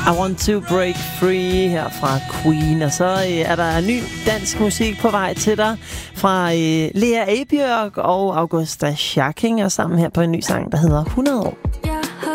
I Want to Break Free her fra Queen. Og så er der ny dansk musik på vej til dig fra Lea Ebjørk og Augusta Schacking, og sammen her på en ny sang, der hedder 100 år.